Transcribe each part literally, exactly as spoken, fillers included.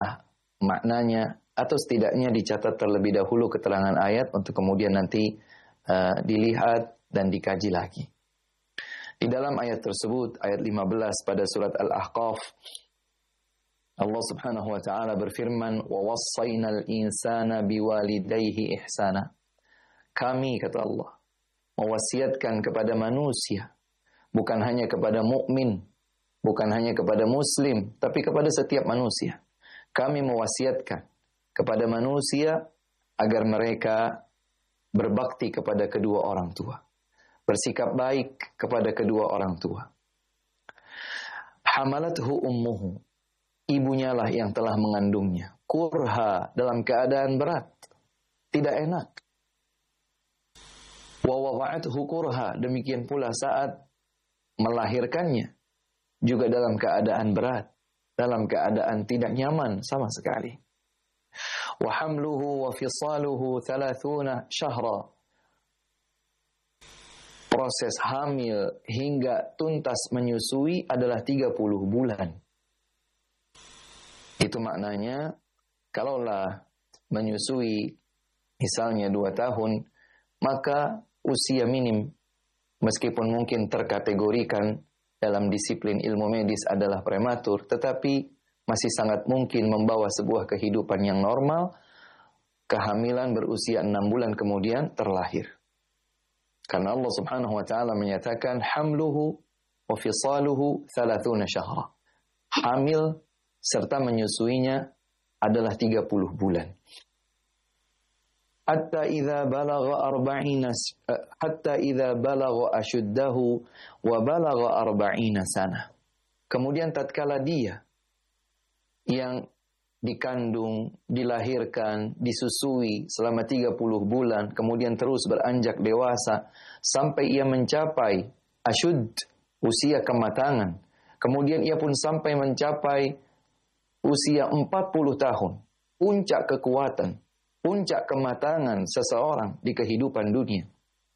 maknanya, atau setidaknya dicatat terlebih dahulu keterangan ayat untuk kemudian nanti uh, dilihat dan dikaji lagi. Di dalam ayat tersebut, ayat lima belas pada surat Al-Ahqaf, Allah Subhanahu wa taala berfirman, "Wa wassaynal insana biwalidayhi ihsana." Kami, kata Allah, mewasiatkan kepada manusia, bukan hanya kepada mukmin, bukan hanya kepada muslim, tapi kepada setiap manusia. Kami mewasiatkan kepada manusia agar mereka berbakti kepada kedua orang tua, bersikap baik kepada kedua orang tua. Hamalathu ummuhu, ibunya lah yang telah mengandungnya, kurha, dalam keadaan berat, tidak enak. Wa wada'athu kurha, demikian pula saat melahirkannya juga dalam keadaan berat, dalam keadaan tidak nyaman sama sekali. Wa hamluhu wa fisaluhu thalathuna syahra, proses hamil hingga tuntas menyusui adalah tiga puluh bulan. Itu maknanya, kalaulah menyusui misalnya dua tahun, maka usia minim, meskipun mungkin terkategorikan dalam disiplin ilmu medis adalah prematur, tetapi masih sangat mungkin membawa sebuah kehidupan yang normal, kehamilan berusia enam bulan kemudian terlahir. Karena Allah Subhanahu wa taala menyatakan hamluhu wa fisaluhu thalathuna syahra. Hamil serta menyusuinya adalah tiga puluh bulan. Hatta idza balagha arba'ina hatta idza balagha ashuddahu wa balagha arba'ina sana. Kemudian tatkala dia yang dikandung, dilahirkan, disusui selama tiga puluh bulan, kemudian terus beranjak dewasa sampai ia mencapai asyud, usia kematangan. Kemudian ia pun sampai mencapai usia empat puluh tahun, puncak kekuatan, puncak kematangan seseorang di kehidupan dunia.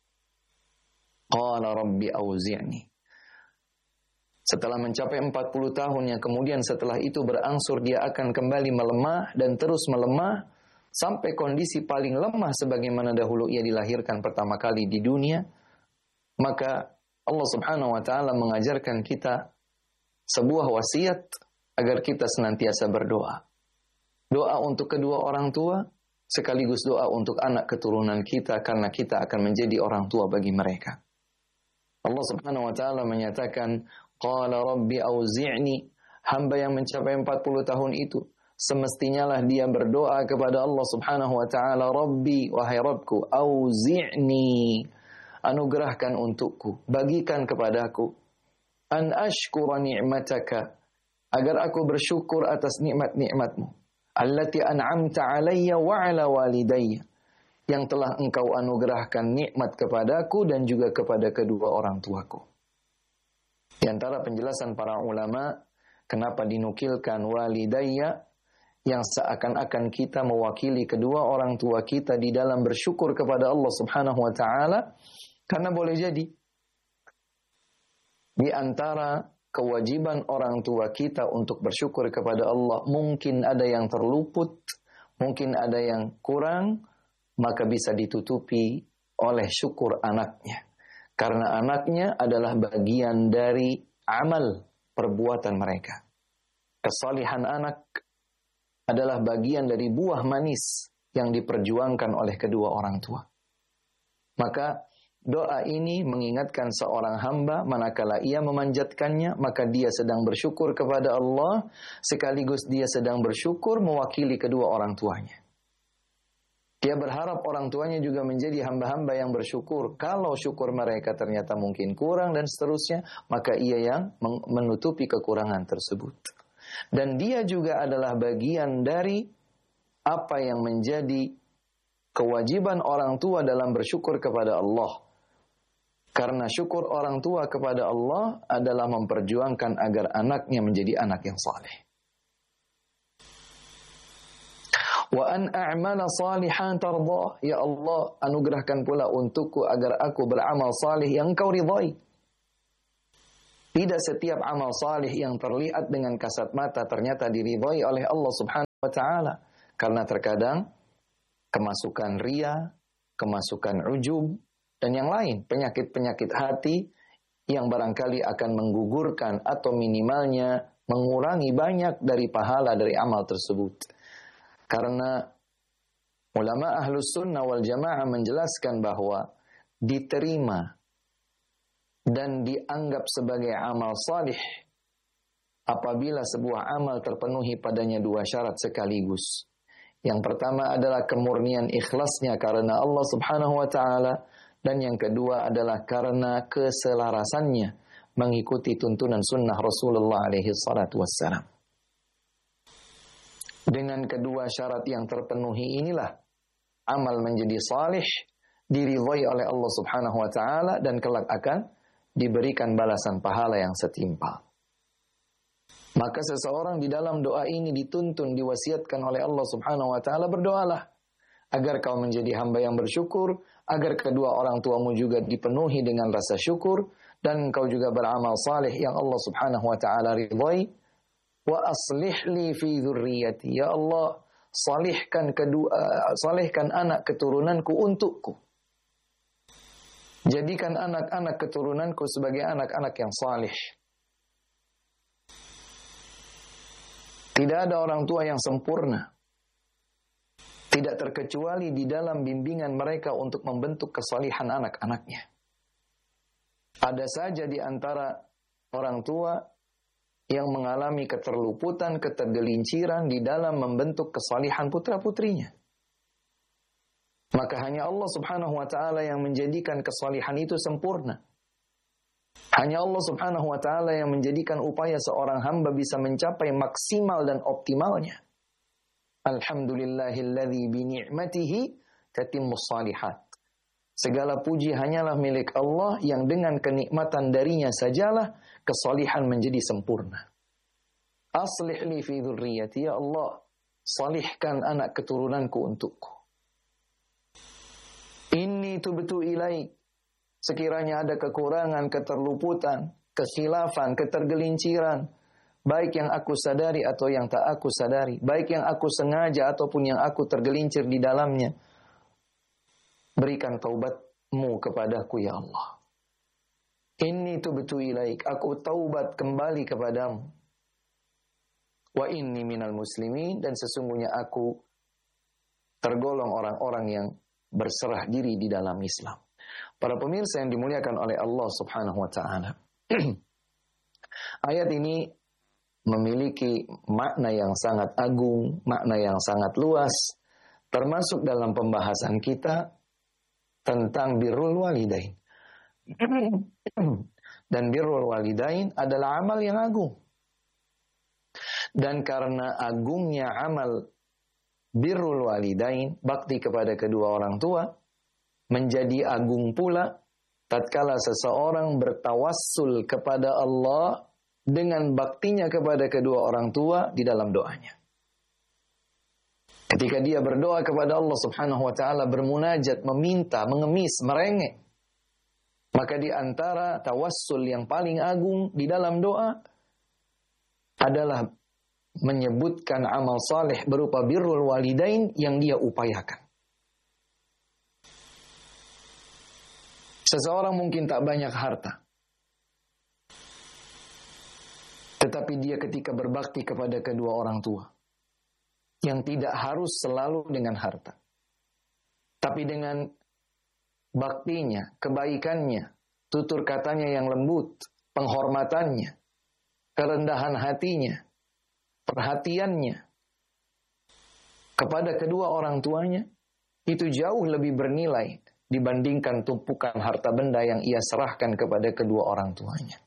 Qala rabbi auzi'ni. Setelah mencapai empat puluh tahun yang kemudian setelah itu berangsur dia akan kembali melemah dan terus melemah sampai kondisi paling lemah sebagaimana dahulu ia dilahirkan pertama kali di dunia, maka Allah Subhanahu wa taala mengajarkan kita sebuah wasiat agar kita senantiasa berdoa. Doa untuk kedua orang tua sekaligus doa untuk anak keturunan kita karena kita akan menjadi orang tua bagi mereka. Allah Subhanahu wa taala menyatakan, qala rabbi auzi'ni, hamba yang mencapai empat puluh tahun itu semestinya lah dia berdoa kepada Allah Subhanahu wa taala, rabbi, wahai Rabbku, auzi'ni, anugerahkan untukku, bagikan kepadaku, an ashkura ni'mataka, agar aku bersyukur atas nikmat-nikmatmu, allati an'amta alayya wa ala walidayya, yang telah engkau anugerahkan nikmat kepadaku dan juga kepada kedua orang tuaku. Di antara penjelasan para ulama, kenapa dinukilkan walidayya, yang seakan-akan kita mewakili kedua orang tua kita di dalam bersyukur kepada Allah Subhanahu wa taala, karena boleh jadi di antara kewajiban orang tua kita untuk bersyukur kepada Allah mungkin ada yang terluput, mungkin ada yang kurang, maka bisa ditutupi oleh syukur anaknya. Karena anaknya adalah bagian dari amal perbuatan mereka. Kesalihan anak adalah bagian dari buah manis yang diperjuangkan oleh kedua orang tua. Maka doa ini mengingatkan seorang hamba manakala ia memanjatkannya, maka dia sedang bersyukur kepada Allah, sekaligus dia sedang bersyukur mewakili kedua orang tuanya. Dia berharap orang tuanya juga menjadi hamba-hamba yang bersyukur. Kalau syukur mereka ternyata mungkin kurang dan seterusnya, maka ia yang menutupi kekurangan tersebut. Dan dia juga adalah bagian dari apa yang menjadi kewajiban orang tua dalam bersyukur kepada Allah. Karena syukur orang tua kepada Allah adalah memperjuangkan agar anaknya menjadi anak yang saleh. Wa an a'mala salihan tardah, ya Allah, anugerahkan pula untukku agar aku beramal salih yang Engkau ridhai. Tidak setiap amal salih yang terlihat dengan kasat mata ternyata diridhai oleh Allah Subhanahu wa ta'ala. Karena terkadang kemasukan ria, kemasukan ujub, dan yang lain, penyakit-penyakit hati yang barangkali akan menggugurkan atau minimalnya mengurangi banyak dari pahala dari amal tersebut. Karena ulama ahlus sunnah wal jamaah menjelaskan bahwa diterima dan dianggap sebagai amal salih apabila sebuah amal terpenuhi padanya dua syarat sekaligus. Yang pertama adalah kemurnian ikhlasnya karena Allah Subhanahu wa ta'ala, dan yang kedua adalah karena keselarasannya mengikuti tuntunan sunnah Rasulullah alaihi salatu wassalam. Dengan kedua syarat yang terpenuhi inilah amal menjadi salih, diridhai oleh Allah Subhanahu wa ta'ala, dan kelak akan diberikan balasan pahala yang setimpal. Maka seseorang di dalam doa ini dituntun, diwasiatkan oleh Allah Subhanahu wa ta'ala, berdoalah agar kau menjadi hamba yang bersyukur, agar kedua orang tuamu juga dipenuhi dengan rasa syukur, dan kau juga beramal saleh yang Allah Subhanahu wa ta'ala ridhai. Wa aslih li fi dzurriyyati, ya Allah, salihkan kedua salihkan anak keturunanku untukku. Jadikan anak-anak keturunanku sebagai anak-anak yang salih. Tidak ada orang tua yang sempurna. Tidak terkecuali di dalam bimbingan mereka untuk membentuk kesalihan anak-anaknya. Ada saja di antara orang tua yang mengalami keterluputan, ketergelinciran di dalam membentuk kesalihan putra-putrinya. Maka hanya Allah Subhanahu wa ta'ala yang menjadikan kesalihan itu sempurna. Hanya Allah Subhanahu wa ta'ala yang menjadikan upaya seorang hamba bisa mencapai maksimal dan optimalnya. Alhamdulillahilladzi bini'matihi tatimmus salihat. Segala puji hanyalah milik Allah yang dengan kenikmatan darinya sajalah kesalihan menjadi sempurna. Aslih li fi dzurriyyati, ya Allah, salihkan anak keturunanku untukku. Inni tubtu ilaik. Sekiranya ada kekurangan, keterluputan, kekhilafan, ketergelinciran, baik yang aku sadari atau yang tak aku sadari, baik yang aku sengaja ataupun yang aku tergelincir di dalamnya, berikan taubatmu kepadaku, ya Allah. Inni tubtu ilaik, aku taubat kembali kepadamu. Wa inni minal muslimin, dan sesungguhnya aku tergolong orang-orang yang berserah diri di dalam Islam. Para pemirsa yang dimuliakan oleh Allah Subhanahu wa ta'ala. Ayat ini memiliki makna yang sangat agung, makna yang sangat luas, termasuk dalam pembahasan kita tentang birrul walidain. Dan birrul walidain adalah amal yang agung. Dan karena agungnya amal birrul walidain, bakti kepada kedua orang tua, menjadi agung pula tatkala seseorang bertawassul kepada Allah dengan baktinya kepada kedua orang tua di dalam doanya. Ketika dia berdoa kepada Allah Subhanahu wa ta'ala, bermunajat, meminta, mengemis, merengek, maka di antara tawassul yang paling agung di dalam doa adalah menyebutkan amal saleh berupa birrul walidain yang dia upayakan. Seseorang mungkin tak banyak harta, tetapi dia ketika berbakti kepada kedua orang tua, yang tidak harus selalu dengan harta, tapi dengan baktinya, kebaikannya, tutur katanya yang lembut, penghormatannya, kerendahan hatinya, perhatiannya kepada kedua orang tuanya, itu jauh lebih bernilai dibandingkan tumpukan harta benda yang ia serahkan kepada kedua orang tuanya.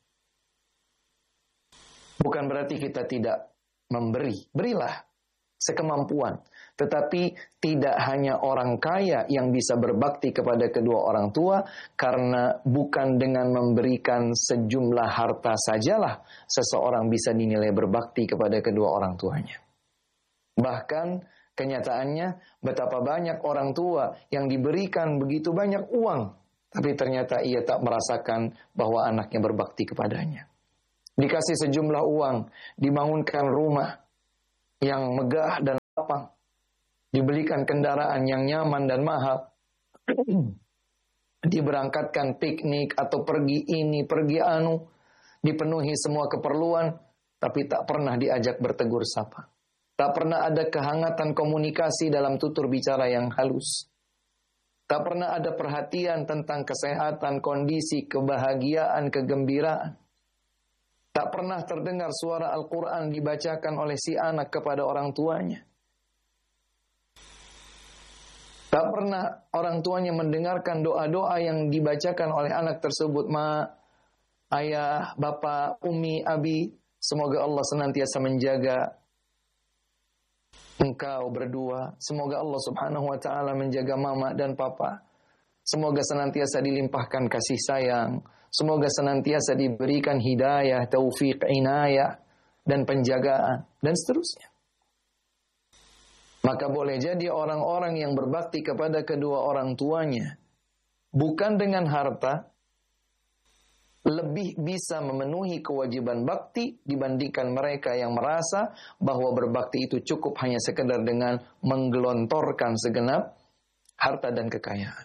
Bukan berarti kita tidak memberi, berilah sekemampuan. Tetapi tidak hanya orang kaya yang bisa berbakti kepada kedua orang tua, karena bukan dengan memberikan sejumlah harta sajalah seseorang bisa dinilai berbakti kepada kedua orang tuanya. Bahkan kenyataannya betapa banyak orang tua yang diberikan begitu banyak uang, tapi ternyata ia tak merasakan bahwa anaknya berbakti kepadanya. Dikasih sejumlah uang, dibangunkan rumah yang megah dan lapang, dibelikan kendaraan yang nyaman dan mahal, diberangkatkan piknik atau pergi ini, pergi anu, dipenuhi semua keperluan, tapi tak pernah diajak bertegur sapa. Tak pernah ada kehangatan komunikasi dalam tutur bicara yang halus. Tak pernah ada perhatian tentang kesehatan, kondisi, kebahagiaan, kegembiraan. Tak pernah terdengar suara Al-Quran dibacakan oleh si anak kepada orang tuanya. Tak pernah orang tuanya mendengarkan doa-doa yang dibacakan oleh anak tersebut. Ma, ayah, bapak, umi, abi, semoga Allah senantiasa menjaga engkau berdua. Semoga Allah subhanahu wa ta'ala menjaga mama dan papa. Semoga senantiasa dilimpahkan kasih sayang. Semoga senantiasa diberikan hidayah, taufik, inayah, dan penjagaan, dan seterusnya. Maka boleh jadi orang-orang yang berbakti kepada kedua orang tuanya, bukan dengan harta, lebih bisa memenuhi kewajiban bakti dibandingkan mereka yang merasa bahwa berbakti itu cukup hanya sekedar dengan menggelontorkan segenap harta dan kekayaan.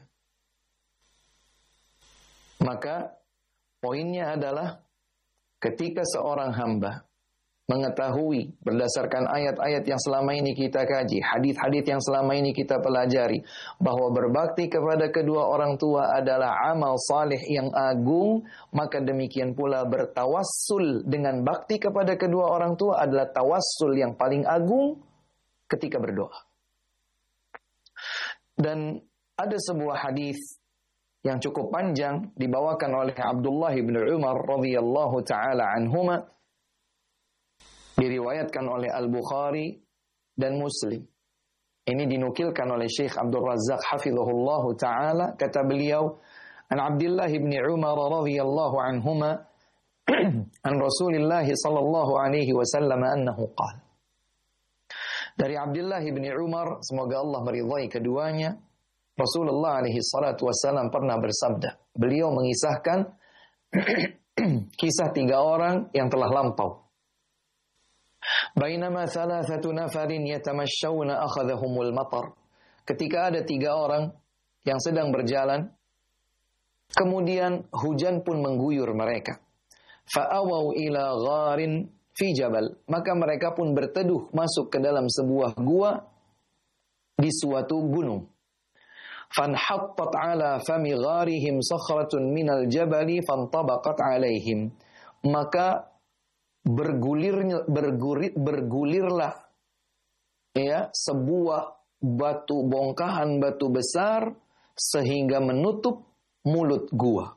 Maka poinnya adalah ketika seorang hamba mengetahui berdasarkan ayat-ayat yang selama ini kita kaji, hadis-hadis yang selama ini kita pelajari, bahwa berbakti kepada kedua orang tua adalah amal saleh yang agung, maka demikian pula bertawassul dengan bakti kepada kedua orang tua adalah tawassul yang paling agung ketika berdoa. Dan ada sebuah hadis yang cukup panjang dibawakan oleh Abdullah bin Umar radhiyallahu taala anhuma, diriwayatkan oleh Al-Bukhari dan Muslim. Ini dinukilkan oleh Syekh Abdul Razzaq hafizahullahu taala, kata beliau, an Abdullah bin Umar radhiyallahu anhuma an Rasulillah sallallahu alaihi wasallam annahu qala. Dari Abdullah bin Umar, semoga Allah meridhai keduanya, Rasulullah alaihi salatu wassalam pernah bersabda. Beliau mengisahkan kisah tiga orang yang telah lampau. Bainama thalathatu nafarin yatamashshawna akhadhahumul matar. Ketika ada tiga orang yang sedang berjalan, kemudian hujan pun mengguyur mereka. Fa'awaw ila gharin fi jabal. Maka mereka pun berteduh masuk ke dalam sebuah gua di suatu gunung. Fanhattat ala fami gharihim sakhratun minal jabali fantabaqat alaihim. Maka bergulir bergulir bergulirlah ya sebuah batu bongkahan batu besar sehingga menutup mulut gua.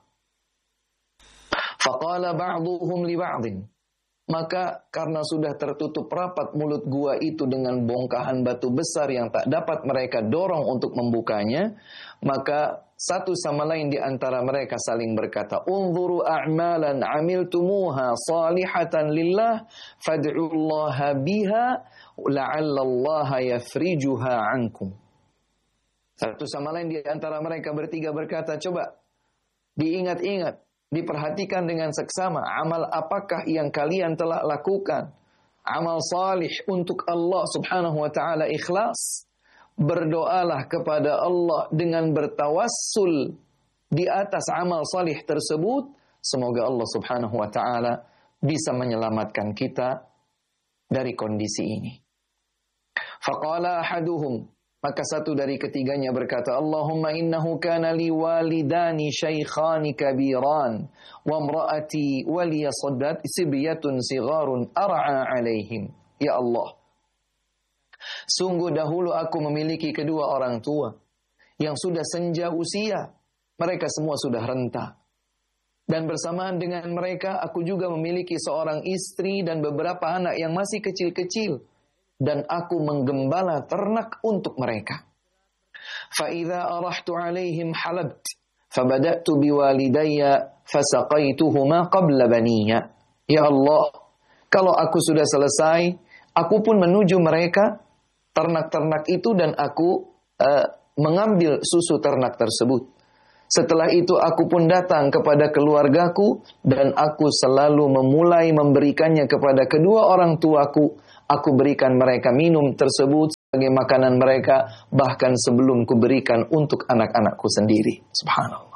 Faqala ba'dhuhum li ba'dhin. Maka karena sudah tertutup rapat mulut gua itu dengan bongkahan batu besar yang tak dapat mereka dorong untuk membukanya, maka satu sama lain di antara mereka saling berkata, "Unzuru a'malan 'amiltumuha salihatan lillah fad'ullaha biha la'allallaha yafrijuha 'ankum." Satu sama lain di antara mereka bertiga berkata, "Coba diingat-ingat, diperhatikan dengan seksama, amal apakah yang kalian telah lakukan? Amal salih untuk Allah subhanahu wa ta'ala ikhlas. Berdoalah kepada Allah dengan bertawassul di atas amal salih tersebut. Semoga Allah subhanahu wa ta'ala bisa menyelamatkan kita dari kondisi ini." Faqala ahaduhum, maka satu dari ketiganya berkata, "Allahumma innahu kana li walidani shaykhani kabiran wa imraati waliya saddat sibyatun sigharun ar'a alaihim." Ya Allah, sungguh dahulu aku memiliki kedua orang tua yang sudah senja usia, mereka semua sudah renta. Dan bersamaan dengan mereka aku juga memiliki seorang istri dan beberapa anak yang masih kecil-kecil. Dan aku menggembala ternak untuk mereka. فَإِذَا أَرَحْتُ عَلَيْهِمْ حَلَبْتُ فَبَدَأْتُ بِوَالِدَيَّ فَسَقَيْتُهُمَا قَبْلَ بَنِيَّ. Ya Allah, kalau aku sudah selesai, aku pun menuju mereka, ternak-ternak itu, dan aku uh, mengambil susu ternak tersebut. Setelah itu aku pun datang kepada keluargaku, dan aku selalu memulai memberikannya kepada kedua orang tuaku. Aku berikan mereka minum tersebut sebagai makanan mereka, bahkan sebelum kuberikan untuk anak-anakku sendiri. Subhanallah.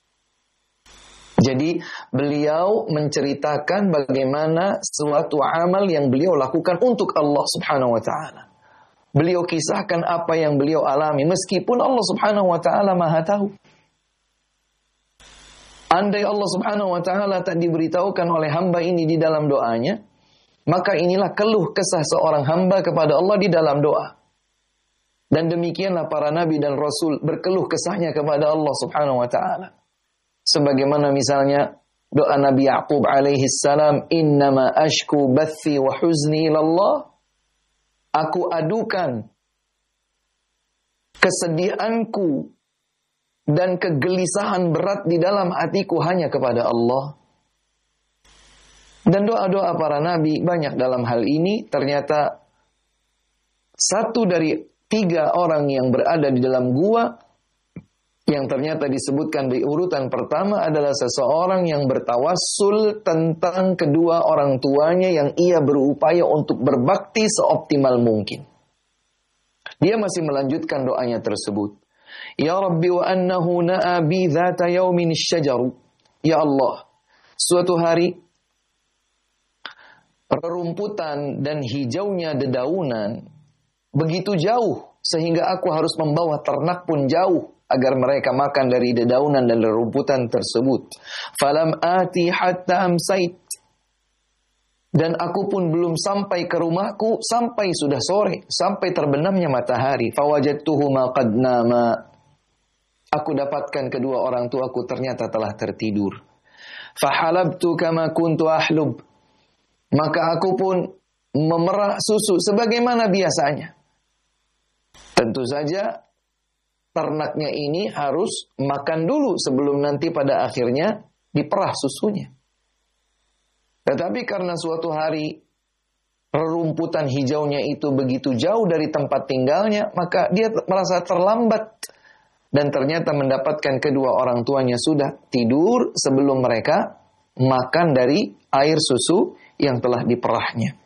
Jadi beliau menceritakan bagaimana suatu amal yang beliau lakukan untuk Allah Subhanahu wa taala. Beliau kisahkan apa yang beliau alami meskipun Allah Subhanahu wa taala Maha tahu. Andai Allah Subhanahu wa taala tak diberitahukan oleh hamba ini di dalam doanya, maka inilah keluh kesah seorang hamba kepada Allah di dalam doa. Dan demikianlah para nabi dan rasul berkeluh kesahnya kepada Allah Subhanahu wa taala. Sebagaimana misalnya doa Nabi Ya'qub alaihi salam, innama ashku bathi wa huzni ilallah. Aku adukan kesedihanku dan kegelisahan berat di dalam hatiku hanya kepada Allah. Dan doa-doa para nabi banyak dalam hal ini. Ternyata satu dari tiga orang yang berada di dalam gua yang ternyata disebutkan di urutan pertama adalah seseorang yang bertawassul tentang kedua orang tuanya yang ia berupaya untuk berbakti seoptimal mungkin. Dia masih melanjutkan doanya tersebut. Ya Rabbi wa annahu na'a bi dhata yaumin syajaru. Ya Allah, suatu hari rerumputan dan hijaunya dedaunan begitu jauh sehingga aku harus membawa ternak pun jauh agar mereka makan dari dedaunan dan rerumputan tersebut. Falam ati hatta amsait. Dan aku pun belum sampai ke rumahku sampai sudah sore, sampai terbenamnya matahari. Fawajadtuhuma qad nama. Aku dapatkan kedua orang tuaku ternyata telah tertidur. Fahalabtu kama kuntu ahlub. Maka aku pun memerah susu sebagaimana biasanya. Tentu saja ternaknya ini harus makan dulu sebelum nanti pada akhirnya diperah susunya. Tetapi karena suatu hari rerumputan hijaunya itu begitu jauh dari tempat tinggalnya, maka dia merasa terlambat dan ternyata mendapatkan kedua orang tuanya sudah tidur sebelum mereka makan dari air susu yang telah diperahnya.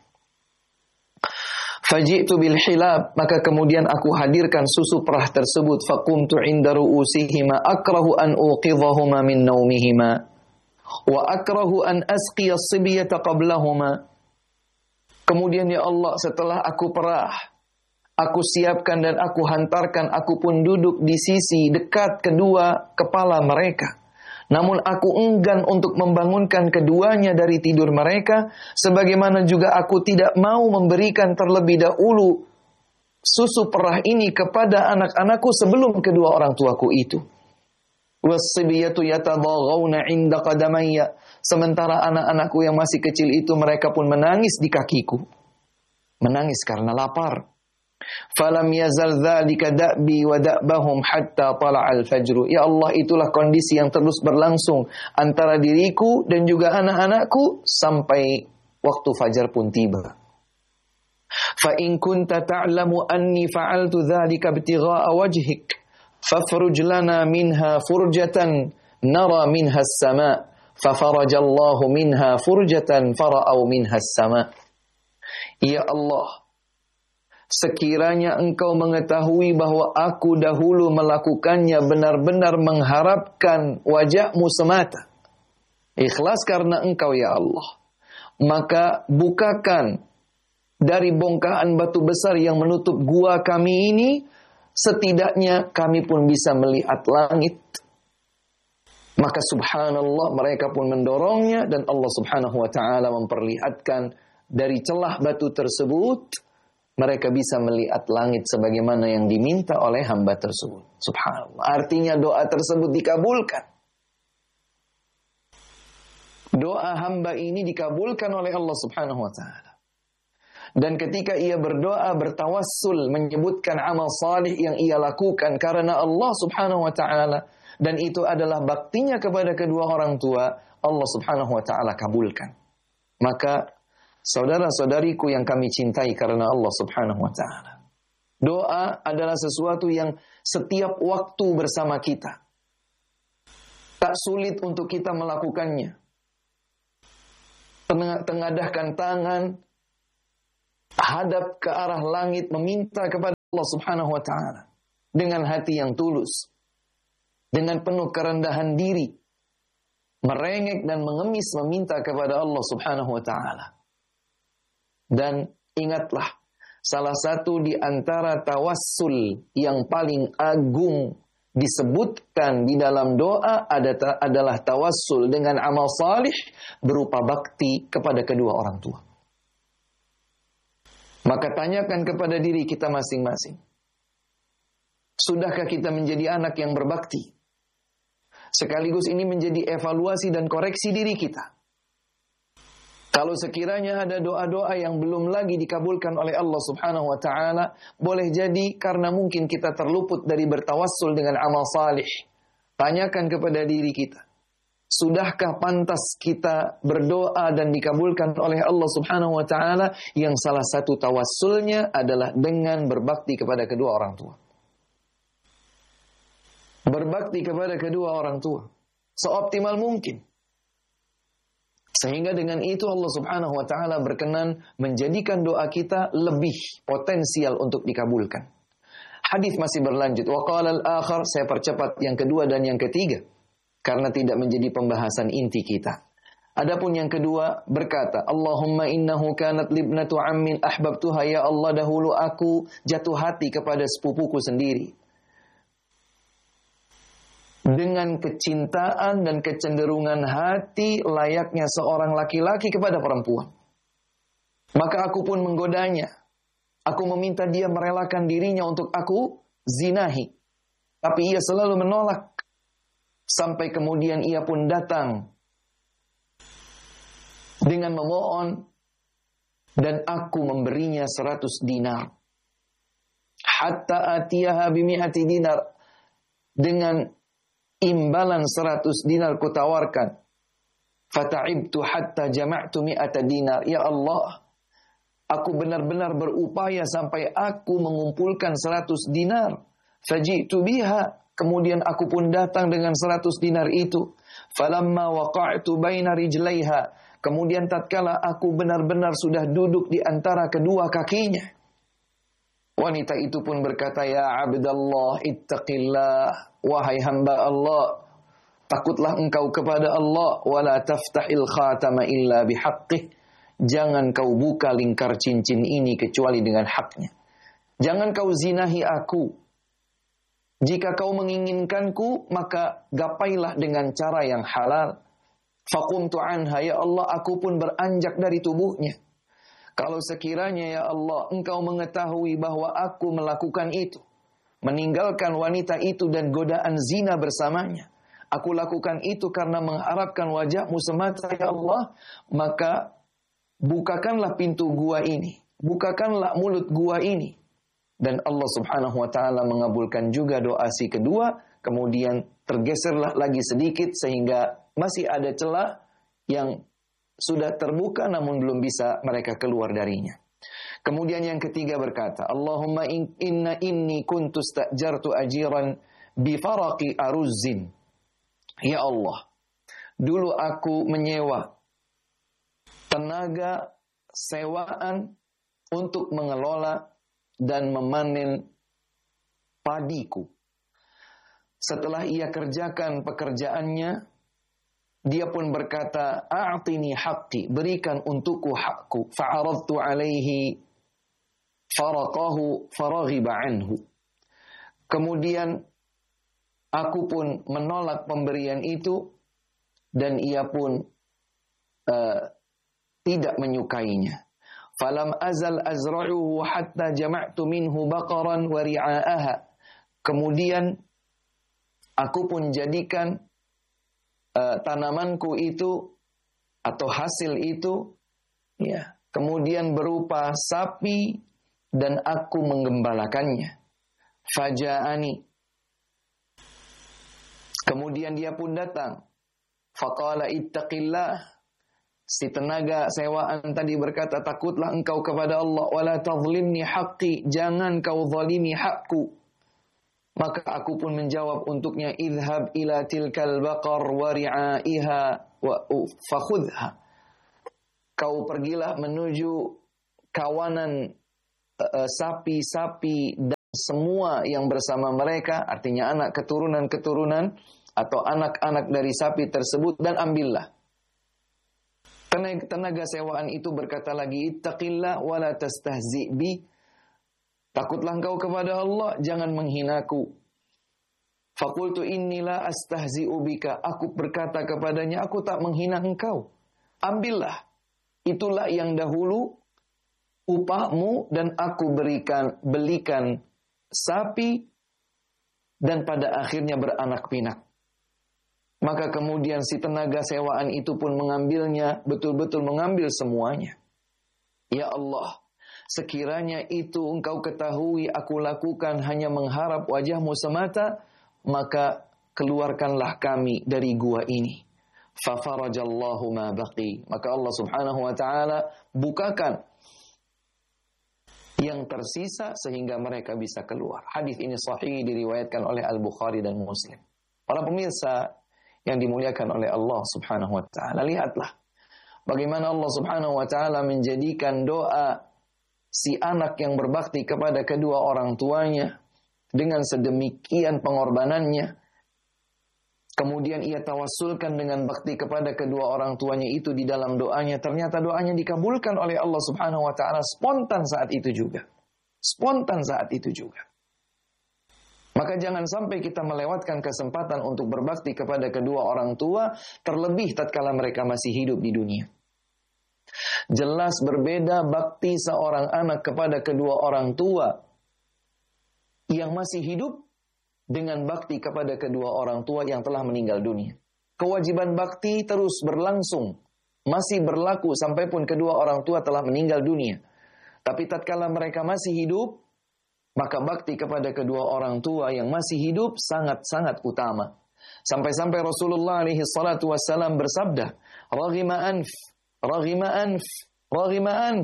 Faji'tu bil hilab, maka kemudian aku hadirkan susu perah tersebut. Faqumtu 'inda ru'usihima akrahu an uqidhahuma min naumihima wa akrahu an asqiya as-sibyata qablahuma. Kemudian ya Allah, setelah aku perah, aku siapkan dan aku hantarkan, aku pun duduk di sisi dekat kedua kepala mereka. Namun aku enggan untuk membangunkan keduanya dari tidur mereka, sebagaimana juga aku tidak mau memberikan terlebih dahulu susu perah ini kepada anak-anakku sebelum kedua orang tuaku itu. Wasibiyatu yatadaghawna 'inda qadamayya. Sementara anak-anakku yang masih kecil itu mereka pun menangis di kakiku. Menangis karena lapar. Falam yazal dzalika da'bi wa da'bahum hatta tala'al fajr. Ya Allah, itulah kondisi yang terus berlangsung antara diriku dan juga anak-anakku sampai waktu fajar pun tiba. Fa in kunta ta'lamu anni fa'altu dzalika ibtigha'a wajhik fafruj lana minha furjatan nara minha as-sama'. Fafarajallahu minha furjatan fara'au minha as-sama'. Ya Allah, sekiranya engkau mengetahui bahwa aku dahulu melakukannya benar-benar mengharapkan wajahmu semata, ikhlas karena engkau ya Allah, maka bukakan dari bongkahan batu besar yang menutup gua kami ini, setidaknya kami pun bisa melihat langit. Maka subhanallah, mereka pun mendorongnya dan Allah subhanahu wa ta'ala memperlihatkan dari celah batu tersebut mereka bisa melihat langit sebagaimana yang diminta oleh hamba tersebut. Subhanallah. Artinya doa tersebut dikabulkan. Doa hamba ini dikabulkan oleh Allah Subhanahu wa taala. Dan ketika ia berdoa bertawassul menyebutkan amal salih yang ia lakukan karena Allah Subhanahu wa taala dan itu adalah baktinya kepada kedua orang tua, Allah Subhanahu wa taala kabulkan. Maka saudara-saudariku yang kami cintai karena Allah Subhanahu wa ta'ala, doa adalah sesuatu yang setiap waktu bersama kita. Tak sulit untuk kita melakukannya. Tengadahkan tangan, hadap ke arah langit, meminta kepada Allah Subhanahu wa taala dengan hati yang tulus, dengan penuh kerendahan diri, merengek dan mengemis meminta kepada Allah Subhanahu wa taala. Dan ingatlah, salah satu di antara tawassul yang paling agung disebutkan di dalam doa adalah tawassul dengan amal salih berupa bakti kepada kedua orang tua. Maka tanyakan kepada diri kita masing-masing, sudahkah kita menjadi anak yang berbakti? Sekaligus ini menjadi evaluasi dan koreksi diri kita. Kalau sekiranya ada doa-doa yang belum lagi dikabulkan oleh Allah Subhanahu wa taala, boleh jadi karena mungkin kita terluput dari bertawassul dengan amal salih. Tanyakan kepada diri kita, sudahkah pantas kita berdoa dan dikabulkan oleh Allah Subhanahu wa taala yang salah satu tawassulnya adalah dengan berbakti kepada kedua orang tua. Berbakti kepada kedua orang tua seoptimal mungkin. Sehingga dengan itu Allah Subhanahu wa taala berkenan menjadikan doa kita lebih potensial untuk dikabulkan. Hadis masih berlanjut. Wa qala al-akhar, saya percepat yang kedua dan yang ketiga karena tidak menjadi pembahasan inti kita. Adapun yang kedua berkata, Allahumma innahu kanat libnatu ammin ahbabtuha, ya Allah, dahulu aku jatuh hati kepada sepupuku sendiri dengan kecintaan dan kecenderungan hati layaknya seorang laki-laki kepada perempuan. Maka aku pun menggodanya. Aku meminta dia merelakan dirinya untuk aku zinahi. Tapi ia selalu menolak. Sampai kemudian ia pun datang dengan memohon dan aku memberinya seratus dinar. Hatta atiyaha bimi'ati dinar. Dengan imbalan seratus dinar kutawarkan. Fata'ibtu hatta jama'tu mi'ata dinar. Ya Allah, aku benar-benar berupaya sampai aku mengumpulkan seratus dinar. Faji'tu biha. Kemudian aku pun datang dengan seratus dinar itu. Falamma waqa'tu baina rijlaiha. Kemudian tatkala aku benar-benar sudah duduk di antara kedua kakinya, wanita itu pun berkata, ya Abdallah ittaqillah. Wahai hamba Allah, takutlah engkau kepada Allah. Wala taftahil khatama illa bihaqqih. Jangan kau buka lingkar cincin ini kecuali dengan haknya. Jangan kau zinahi aku. Jika kau menginginkanku, maka gapailah dengan cara yang halal. Faqumtu anha, ya Allah, aku pun beranjak dari tubuhnya. Kalau sekiranya ya Allah, engkau mengetahui bahwa aku melakukan itu, meninggalkan wanita itu dan godaan zina bersamanya, aku lakukan itu karena mengharapkan wajahmu semata ya Allah, maka bukakanlah pintu gua ini, bukakanlah mulut gua ini. Dan Allah Subhanahu wa taala mengabulkan juga doa si kedua, kemudian tergeserlah lagi sedikit sehingga masih ada celah yang sudah terbuka namun belum bisa mereka keluar darinya. Kemudian yang ketiga berkata, Allahumma inna inni kuntu stajartu ajiran bifaraqi aruzzin. Ya Allah, dulu aku menyewa tenaga sewaan untuk mengelola dan memanen padiku. Setelah ia kerjakan pekerjaannya, dia pun berkata, a'tini haqqi, berikan untukku hakku. Fa'aradtu alaihi faraqahu faraghiba anhu. Kemudian aku pun menolak pemberian itu dan ia pun uh, tidak menyukainya. Falam azal azra'uhu hatta jama'tu minhu baqaran wa ri'a'aha. Kemudian aku pun jadikan uh, tanamanku itu atau hasil itu ya, kemudian berupa sapi dan aku menggembalakannya. Faja'ani. Kemudian dia pun datang. Faqala ittaqillah. Si tenaga sewaan tadi berkata, takutlah engkau kepada Allah. Wala tazlimni haqqi. Jangan kau zalimi hakku. Maka aku pun menjawab untuknya, idhab ila tilkal baqar wa ri'aiha wa fakhudha. Kau pergilah menuju kawanan sapi-sapi semua yang bersama mereka, artinya anak keturunan-keturunan atau anak-anak dari sapi tersebut, dan ambillah. Tenaga sewaan itu berkata lagi, ittaqillah wa la tastahzi' bi. Takutlah engkau kepada Allah, jangan menghinaku. Faqultu inni la astahzi'u bika. Aku berkata kepadanya, aku tak menghina engkau. Ambillah. Itulah yang dahulu upahmu, dan aku berikan belikan sapi, dan pada akhirnya beranak pinak. Maka kemudian si tenaga sewaan itu pun mengambilnya, betul-betul mengambil semuanya. Ya Allah, sekiranya itu engkau ketahui aku lakukan hanya mengharap wajahmu semata, maka keluarkanlah kami dari gua ini. Fafarajallahu ma baqi. Maka Allah subhanahu wa ta'ala bukakan yang tersisa sehingga mereka bisa keluar. Hadis ini sahih, diriwayatkan oleh Al-Bukhari dan Muslim. Para pemirsa yang dimuliakan oleh Allah subhanahu wa ta'ala, lihatlah bagaimana Allah subhanahu wa ta'ala menjadikan doa si anak yang berbakti kepada kedua orang tuanya dengan sedemikian pengorbanannya. Kemudian ia tawassulkan dengan bakti kepada kedua orang tuanya itu di dalam doanya. Ternyata doanya dikabulkan oleh Allah subhanahu wa ta'ala spontan saat itu juga. Spontan saat itu juga. Maka jangan sampai kita melewatkan kesempatan untuk berbakti kepada kedua orang tua, terlebih tatkala mereka masih hidup di dunia. Jelas berbeda bakti seorang anak kepada kedua orang tua yang masih hidup dengan bakti kepada kedua orang tua yang telah meninggal dunia. Kewajiban bakti terus berlangsung, masih berlaku sampai pun kedua orang tua telah meninggal dunia. Tapi tatkala mereka masih hidup, maka bakti kepada kedua orang tua yang masih hidup sangat-sangat utama. Sampai-sampai Rasulullah alaihi salatu wassalam bersabda, "Raghima anf, raghima anf, raghima anf."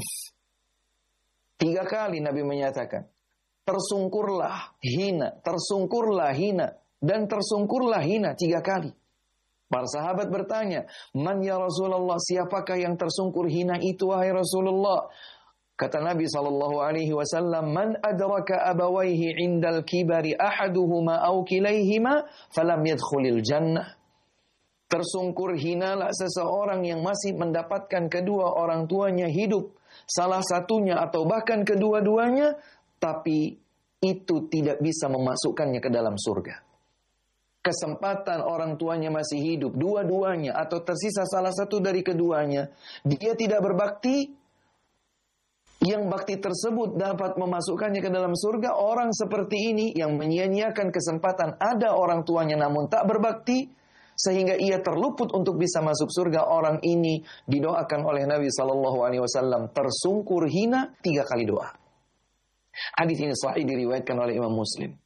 Tiga kali Nabi menyatakan, tersungkurlah hina, tersungkurlah hina, dan tersungkurlah hina tiga kali. Para sahabat bertanya, "Man ya Rasulullah, siapakah yang tersungkur hina itu wahai Rasulullah?" Kata Nabi sallallahu alaihi wasallam, "Man adraka abawaihi 'indal kibari ahaduhuma aw kilaihima falam yadkhulil jannah." Tersungkur hinalah seseorang yang masih mendapatkan kedua orang tuanya hidup, salah satunya atau bahkan kedua-duanya, tapi itu tidak bisa memasukkannya ke dalam surga. Kesempatan orang tuanya masih hidup, dua-duanya atau tersisa salah satu dari keduanya, dia tidak berbakti, yang bakti tersebut dapat memasukkannya ke dalam surga. Orang seperti ini yang menyia-nyiakan kesempatan ada orang tuanya namun tak berbakti, sehingga ia terluput untuk bisa masuk surga. Orang ini didoakan oleh Nabi sallallahu alaihi wasallam tersungkur hina tiga kali doa. Hadis ini sahih, diriwayatkan oleh Imam Muslim.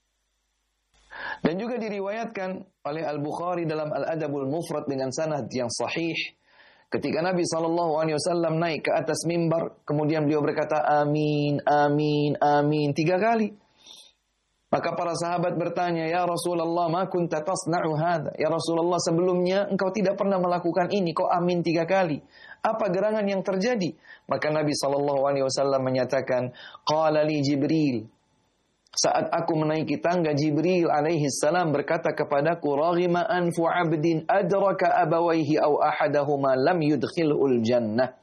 Dan juga diriwayatkan oleh Al-Bukhari dalam Al-Adabul Mufrad dengan sanad yang sahih. Ketika Nabi sallallahu alaihi wasallam naik ke atas mimbar, kemudian beliau berkata, "Amin, amin, amin," tiga kali. Maka para sahabat bertanya, "Ya Rasulullah, ma kunta tasna'u hadha?" Ya Rasulullah, sebelumnya engkau tidak pernah melakukan ini, kok amin tiga kali? Apa gerangan yang terjadi? Maka Nabi sallallahu alaihi wasallam menyatakan, "Qala li Jibril." Saat aku menaiki tangga, Jibril alaihi salam berkata kepadaku, "Raghima anfu 'abdin adraka abawaihi aw ahadahuma lam yudkhilul jannah."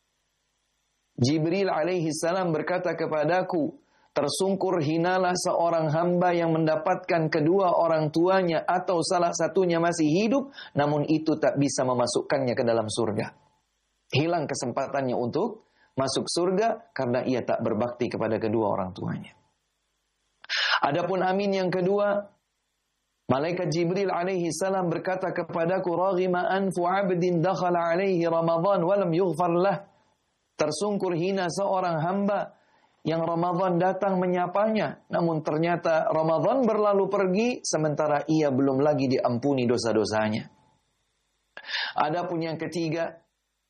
Jibril alaihi salam berkata kepadaku, tersungkur hinalah seorang hamba yang mendapatkan kedua orang tuanya atau salah satunya masih hidup, namun itu tak bisa memasukkannya ke dalam surga. Hilang kesempatannya untuk masuk surga karena ia tak berbakti kepada kedua orang tuanya. Adapun amin yang kedua, malaikat Jibril alaihi salam berkata kepadaku, "Raghima anfu 'abdin dakhala alaihi Ramadan wa lam yughfar lah." Tersungkur hina seorang hamba yang Ramadan datang menyapanya, namun ternyata Ramadan berlalu pergi sementara ia belum lagi diampuni dosa-dosanya. Adapun yang ketiga,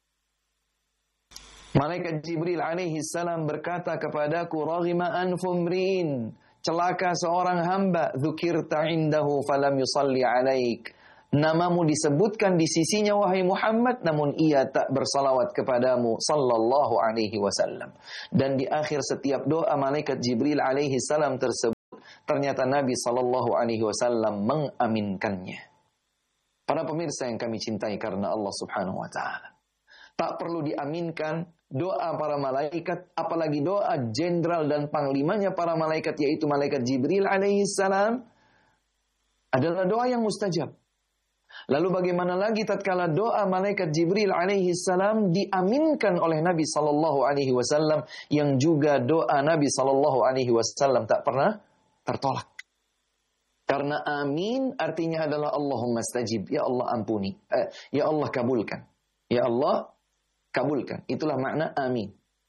malaikat Jibril alaihi salam berkata kepadaku, "Raghima anfu mri'in." Celaka seorang hamba, dzukirta indahu falam yusalli alaik. Namamu disebutkan di sisinya wahai Muhammad, namun ia tak bersalawat kepadamu sallallahu alaihi wasallam. Dan di akhir setiap doa malaikat Jibril alaihi salam tersebut ternyata Nabi sallallahu alaihi wasallam mengaminkannya. Para pemirsa yang kami cintai karena Allah Subhanahu wa taala. Tak perlu diaminkan doa para malaikat, apalagi doa jenderal dan panglimanya para malaikat, yaitu malaikat Jibril alaihi salam, adalah doa yang mustajab. Lalu bagaimana lagi tatkala doa malaikat Jibril alaihi salam diaminkan oleh Nabi sallallahu alaihi wasallam, yang juga doa Nabi sallallahu alaihi wasallam tak pernah tertolak. Karena amin artinya adalah Allahumma stajib, ya Allah ampuni, eh, ya Allah kabulkan, ya Allah kabulkan. Itulah makna amin.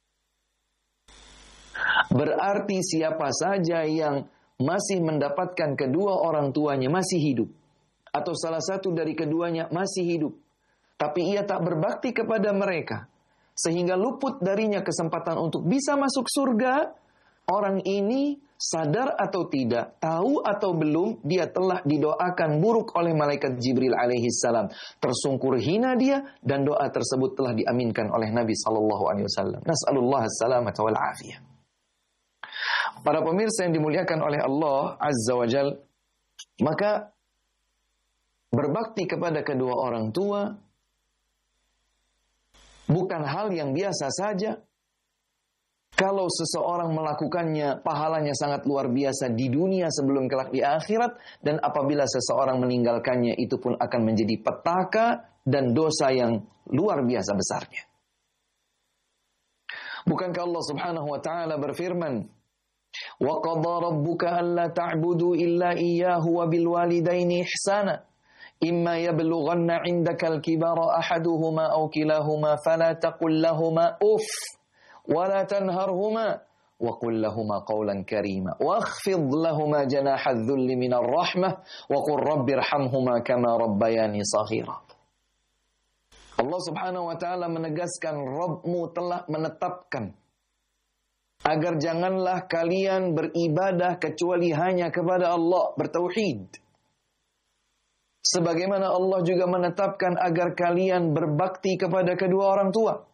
Berarti siapa saja yang masih mendapatkan kedua orang tuanya masih hidup, atau salah satu dari keduanya masih hidup, tapi ia tak berbakti kepada mereka, sehingga luput darinya kesempatan untuk bisa masuk surga, orang ini sadar atau tidak, tahu atau belum, dia telah didoakan buruk oleh malaikat Jibril alaihi salam. Tersungkur hina dia, dan doa tersebut telah diaminkan oleh Nabi sallallahu alaihi wasallam. Nas'alullah as-salamata wal afiyah. Para pemirsa yang dimuliakan oleh Allah Azza wa Jal, maka berbakti kepada kedua orang tua bukan hal yang biasa saja. Kalau seseorang melakukannya, pahalanya sangat luar biasa di dunia sebelum kelak di akhirat. Dan apabila seseorang meninggalkannya, itu pun akan menjadi petaka dan dosa yang luar biasa besarnya. Bukankah Allah Subhanahu wa ta'ala berfirman, "Wa qadha rabbuka alla ta'budu illa iyyahu wa bil walidaini ihsana. Imma yablughanna 'indaka al-kibara ahaduhuma aw kilahuma fala taqul lahumā uff wa la tanharhumā wa qul lahumā qawlan karīmā wakhfid lahumā janāha adh-dhulli minar rahmah wa qur rabbirhamhumā kamā rabbayānī shaghīrā." Allah Subhanahu wa taala menegaskan, Rabbmu telah menetapkan agar janganlah kalian beribadah kecuali hanya kepada Allah, bertauhid. Sebagaimana Allah juga menetapkan agar kalian berbakti kepada kedua orang tua.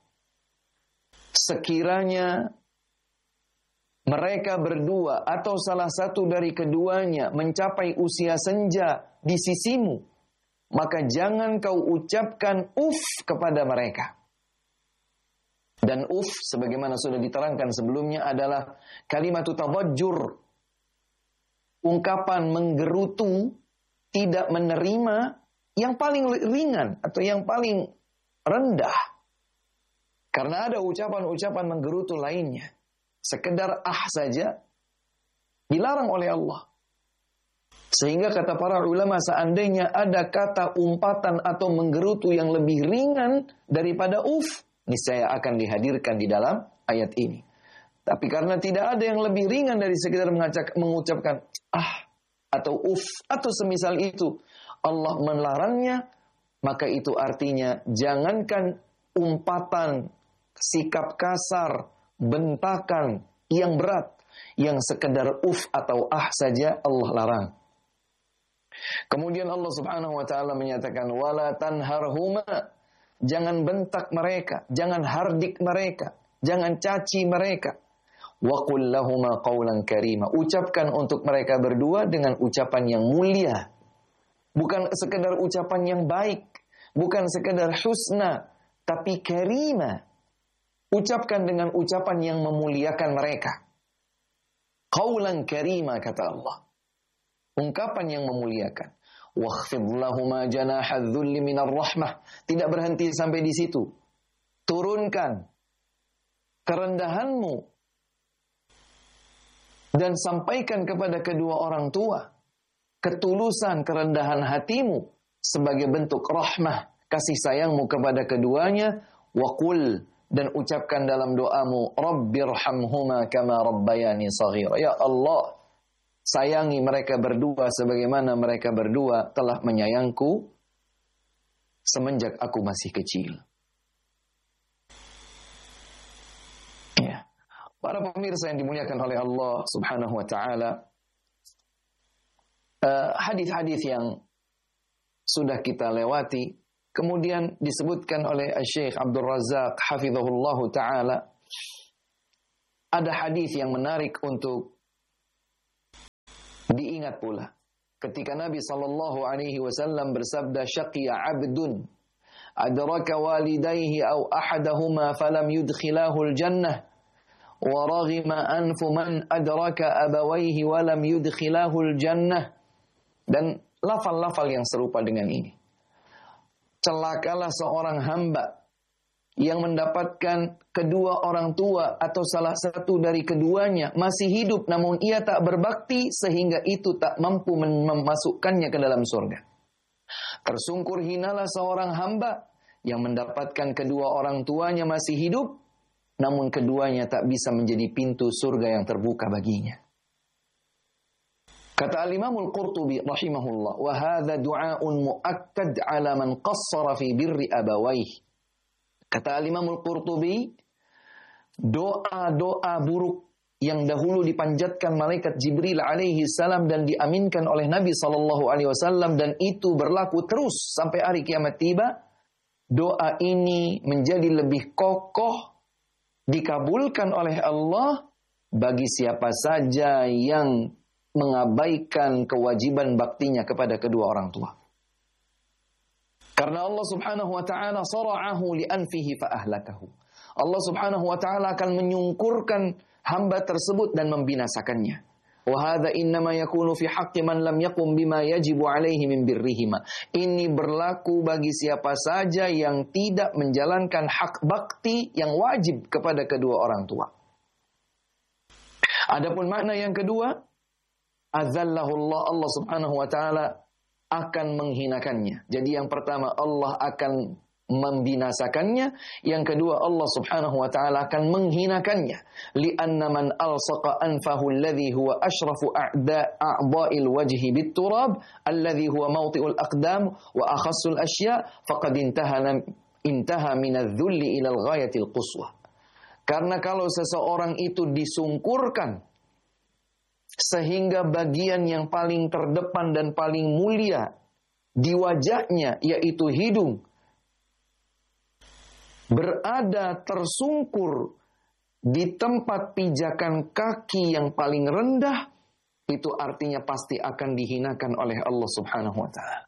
Sekiranya mereka berdua atau salah satu dari keduanya mencapai usia senja di sisimu, maka jangan kau ucapkan uf kepada mereka. Dan uf, sebagaimana sudah diterangkan sebelumnya, adalah kalimat tadajjur, ungkapan menggerutu, tidak menerima yang paling ringan atau yang paling rendah. Karena ada ucapan-ucapan menggerutu lainnya, sekedar ah saja dilarang oleh Allah. Sehingga kata para ulama, seandainya ada kata umpatan atau menggerutu yang lebih ringan daripada uf, niscaya akan dihadirkan di dalam ayat ini. Tapi karena tidak ada yang lebih ringan dari sekedar mengucapkan ah atau uf atau semisal itu, Allah melarangnya, maka itu artinya jangankan umpatan, sikap kasar, bentakan yang berat, yang sekedar uf atau ah saja Allah larang. Kemudian Allah Subhanahu wa taala menyatakan wala tanharhuma, jangan bentak mereka, jangan hardik mereka, jangan caci mereka. Wa qul lahumā qawlan karīmā, ucapkan untuk mereka berdua dengan ucapan yang mulia. Bukan sekedar ucapan yang baik, bukan sekedar husna, tapi karima. Ucapkan dengan ucapan yang memuliakan mereka. Qawlan karima, kata Allah. Ungkapan yang memuliakan. Wakhfid lahumā janāha adh-dhulli minar rahmah. Tidak berhenti sampai di situ. Turunkan kerendahanmu dan sampaikan kepada kedua orang tua ketulusan kerendahan hatimu sebagai bentuk rahmah, kasih sayangmu kepada keduanya. Wa qul, dan ucapkan dalam doamu, Rabbirhamhuma kama rabbayani shaghira. Ya Allah, sayangi mereka berdua sebagaimana mereka berdua telah menyayangku semenjak aku masih kecil. Ya. Para pemirsa yang dimuliakan oleh Allah Subhanahu wa taala, uh, hadis-hadis yang sudah kita lewati kemudian disebutkan oleh Syekh Abdul Razak hafizahullahu taala. Ada hadis yang menarik untuk Diingat pula ketika Nabi sallallahu alaihi wasallam bersabda, "Syaqiya 'abdun adraka walidayhi aw ahadahuma falam yudkhilahul jannah wa raghima anfu man adraka abawayhi wa lam yudkhilahul jannah." Dan lafal-lafal yang serupa dengan ini. Celakalah seorang hamba yang mendapatkan kedua orang tua atau salah satu dari keduanya masih hidup namun ia tak berbakti sehingga itu tak mampu memasukkannya ke dalam surga. Tersungkur hinalah seorang hamba yang mendapatkan kedua orang tuanya masih hidup namun keduanya tak bisa menjadi pintu surga yang terbuka baginya. Kata Al-Imamul Qurtubi rahimahullah, wa hadza du'aun muakkad 'ala man qassara fi birri abawayhi. Kata Al-Imamul Qurtubi, doa-doa buruk yang dahulu dipanjatkan malaikat Jibril alaihi salam dan diaminkan oleh Nabi sallallahu alaihi wasallam dan itu berlaku terus sampai hari kiamat tiba, doa ini menjadi lebih kokoh dikabulkan oleh Allah bagi siapa saja yang mengabaikan kewajiban baktinya kepada kedua orang tua. Karena Allah subhanahu wa ta'ala sara'ahu li'anfihi fa'ahlakahu. Allah subhanahu wa ta'ala akan menyungkurkan hamba tersebut dan membinasakannya. Wa hadza innama yakunu fi haqqi man lam yaqum bima yajibu alaihi min birrihima. Ini berlaku bagi siapa saja yang tidak menjalankan hak bakti yang wajib kepada kedua orang tua. Adapun makna yang kedua, azallahu Allah, Allah subhanahu wa ta'ala akan menghinakannya. Jadi yang pertama Allah akan membinasakannya, yang kedua Allah subhanahu wa ta'ala akan menghinakannya. Li'anna man alsaqa anfahu alladhi huwa ashrafu a'da'il wajhi bit-turab alladhi huwa mawti'ul aqdam wa akhassul asya faqad intaha intaha minadh-dhulli ila al-ghayatil quswa. Karena kalau seseorang itu disungkurkan sehingga bagian yang paling terdepan dan paling mulia di wajahnya, yaitu hidung, berada tersungkur di tempat pijakan kaki yang paling rendah, itu artinya pasti akan dihinakan oleh Allah subhanahu wa ta'ala.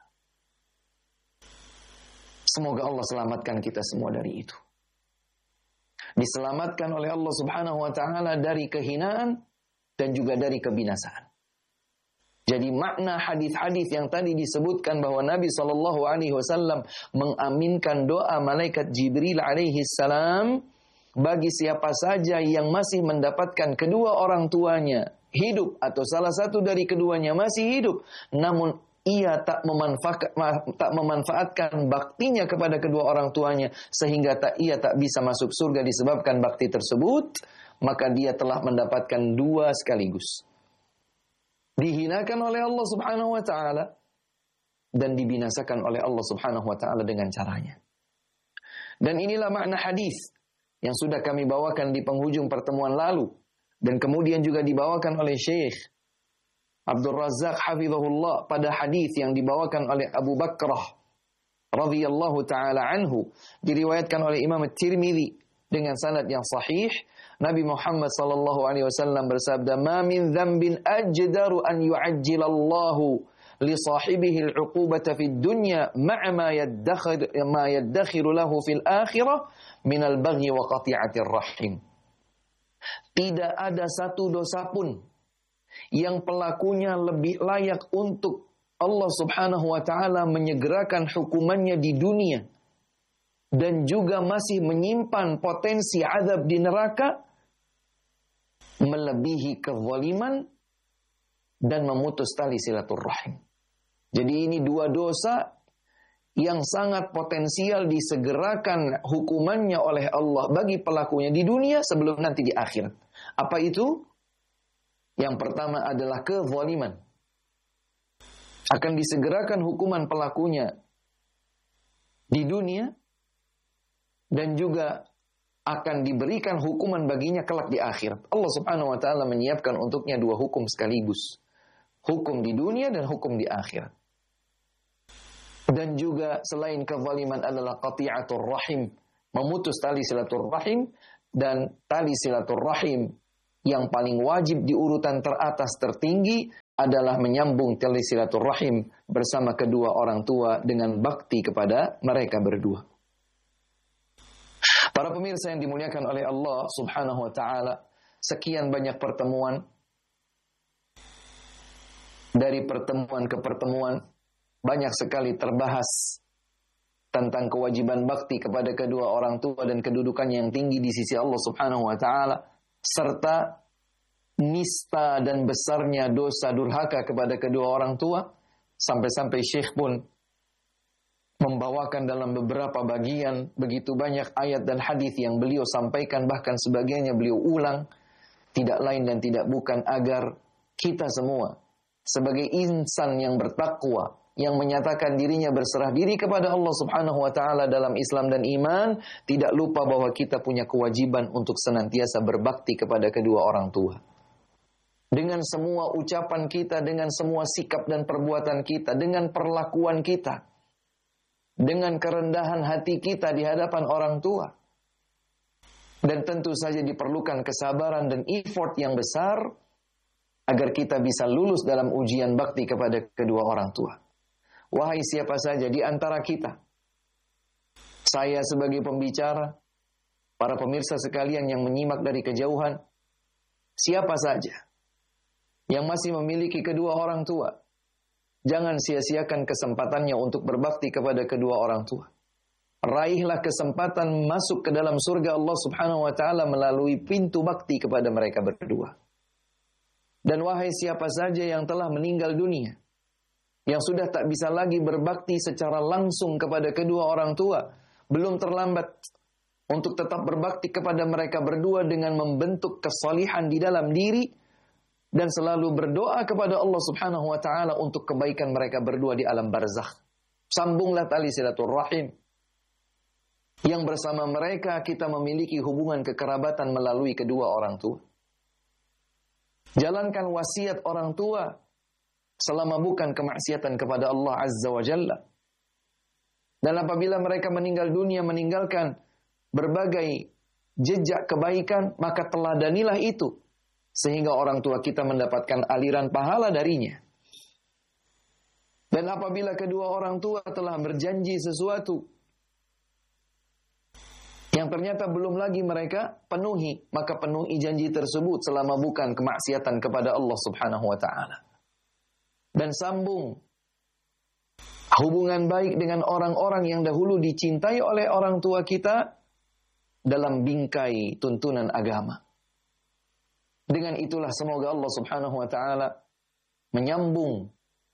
Semoga Allah selamatkan kita semua dari itu. Diselamatkan oleh Allah subhanahu wa ta'ala dari kehinaan dan juga dari kebinasaan. Jadi makna hadis-hadis yang tadi disebutkan bahwa Nabi shallallahu alaihi wasallam mengaminkan doa malaikat Jibril alaihi salam bagi siapa saja yang masih mendapatkan kedua orang tuanya hidup atau salah satu dari keduanya masih hidup, namun ia tak memanfaat, tak memanfaatkan baktinya kepada kedua orang tuanya sehingga tak ia tak bisa masuk surga disebabkan bakti tersebut, maka dia telah mendapatkan dua sekaligus. Dihinakan oleh Allah subhanahu wa ta'ala dan dibinasakan oleh Allah subhanahu wa ta'ala dengan caranya. Dan inilah makna hadis yang sudah kami bawakan di penghujung pertemuan lalu dan kemudian juga dibawakan oleh Syekh Abdul Razak hafizahullah pada hadis yang dibawakan oleh Abu Bakrah radhiyallahu ta'ala anhu, diriwayatkan oleh Imam At-Tirmidzi dengan sanad yang sahih. Nabi Muhammad sallallahu alaihi wasallam bersabda, "Ma min dzambin ajdaru an yu'ajjilallahu li sahibihi al-'uqubata fid dunya ma'a ma yaddakhir ma yaddakhiru lahu fil akhirah min al-baghi wa qati'atir rahim." Tidak ada satu dosa pun yang pelakunya lebih layak untuk Allah subhanahu wa ta'ala menyegerakan hukumannya di dunia dan juga masih menyimpan potensi azab di neraka, melebihi kezaliman dan memutus tali silaturrahim. Jadi ini dua dosa yang sangat potensial disegerakan hukumannya oleh Allah bagi pelakunya di dunia sebelum nanti di akhirat. Apa itu? Yang pertama adalah kezaliman. Akan disegerakan hukuman pelakunya di dunia dan juga akan diberikan hukuman baginya kelak di akhirat. Allah subhanahu wa ta'ala menyiapkan untuknya dua hukum sekaligus. Hukum di dunia dan hukum di akhirat. Dan juga selain kezaliman adalah qati'atur rahim, memutus tali silaturrahim, dan tali silaturrahim yang paling wajib di urutan teratas tertinggi adalah menyambung tali silaturahim bersama kedua orang tua dengan bakti kepada mereka berdua. Para pemirsa yang dimuliakan oleh Allah Subhanahu wa taala, sekian banyak pertemuan, dari pertemuan ke pertemuan banyak sekali terbahas tentang kewajiban bakti kepada kedua orang tua dan kedudukannya yang tinggi di sisi Allah Subhanahu wa taala, serta nista dan besarnya dosa durhaka kepada kedua orang tua, sampai-sampai Syekh pun membawakan dalam beberapa bagian begitu banyak ayat dan hadis yang beliau sampaikan, bahkan sebagiannya beliau ulang, tidak lain dan tidak bukan agar kita semua sebagai insan yang bertakwa, yang menyatakan dirinya berserah diri kepada Allah Subhanahu wa taala dalam Islam dan iman, tidak lupa bahwa kita punya kewajiban untuk senantiasa berbakti kepada kedua orang tua. Dengan semua ucapan kita, dengan semua sikap dan perbuatan kita, dengan perlakuan kita, dengan kerendahan hati kita di hadapan orang tua. Dan tentu saja diperlukan kesabaran dan effort yang besar agar kita bisa lulus dalam ujian bakti kepada kedua orang tua. Wahai siapa saja di antara kita, saya sebagai pembicara, para pemirsa sekalian yang menyimak dari kejauhan, siapa saja yang masih memiliki kedua orang tua, jangan sia-siakan kesempatannya untuk berbakti kepada kedua orang tua. Raihlah kesempatan masuk ke dalam surga Allah Subhanahu wa taala melalui pintu bakti kepada mereka berdua. Dan wahai siapa saja yang telah meninggal dunia, yang sudah tak bisa lagi berbakti secara langsung kepada kedua orang tua, belum terlambat untuk tetap berbakti kepada mereka berdua dengan membentuk kesalihan di dalam diri dan selalu berdoa kepada Allah Subhanahu wa taala untuk kebaikan mereka berdua di alam barzakh. Sambunglah tali silaturahim yang bersama mereka kita memiliki hubungan kekerabatan melalui kedua orang tua. Jalankan wasiat orang tua selama bukan kemaksiatan kepada Allah Azza wa Jalla. Dan apabila mereka meninggal dunia meninggalkan berbagai jejak kebaikan, maka teladanilah itu sehingga orang tua kita mendapatkan aliran pahala darinya. Dan apabila kedua orang tua telah berjanji sesuatu yang ternyata belum lagi mereka penuhi, maka penuhi janji tersebut selama bukan kemaksiatan kepada Allah Subhanahu wa taala. Dan sambung hubungan baik dengan orang-orang yang dahulu dicintai oleh orang tua kita dalam bingkai tuntunan agama. Dengan itulah semoga Allah Subhanahu wa taala menyambung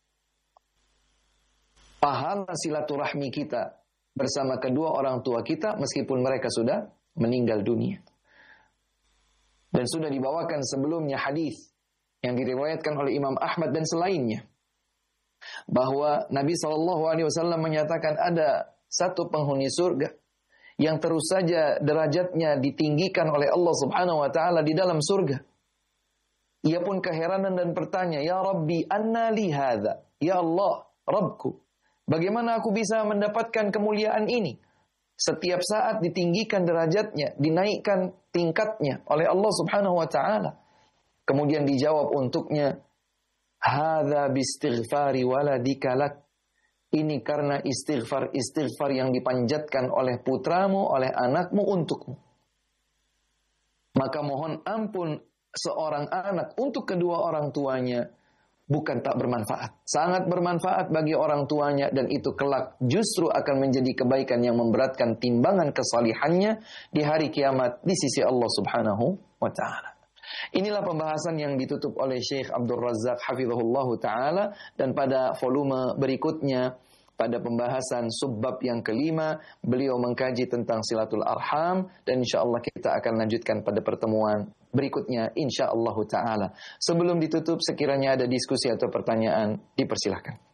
pahala silaturahmi kita bersama kedua orang tua kita meskipun mereka sudah meninggal dunia. Dan sudah dibawakan sebelumnya hadis yang diriwayatkan oleh Imam Ahmad dan selainnya, bahwa Nabi shallallahu alaihi wasallam menyatakan ada satu penghuni surga yang terus saja derajatnya ditinggikan oleh Allah Subhanahu wa taala di dalam surga. Ia pun keheranan dan bertanya, "Ya Rabbi, anna li hadza?" Ya Allah, Rabbku, bagaimana aku bisa mendapatkan kemuliaan ini? Setiap saat ditinggikan derajatnya, dinaikkan tingkatnya oleh Allah Subhanahu wa taala. Kemudian dijawab untuknya, "Hadza bistighfari waladika lak." Ini karena istighfar-istighfar yang dipanjatkan oleh putramu, oleh anakmu untukmu. Maka mohon ampun seorang anak untuk kedua orang tuanya bukan tak bermanfaat. Sangat bermanfaat bagi orang tuanya, dan itu kelak justru akan menjadi kebaikan yang memberatkan timbangan kesalihannya di hari kiamat di sisi Allah Subhanahu wa ta'ala. Inilah pembahasan yang ditutup oleh Syekh Abdul Razak hafizahullahu ta'ala, dan pada volume berikutnya pada pembahasan subbab yang kelima beliau mengkaji tentang silatul arham, dan insyaallah kita akan lanjutkan pada pertemuan berikutnya insyaallah ta'ala. Sebelum ditutup, sekiranya ada diskusi atau pertanyaan, dipersilahkan.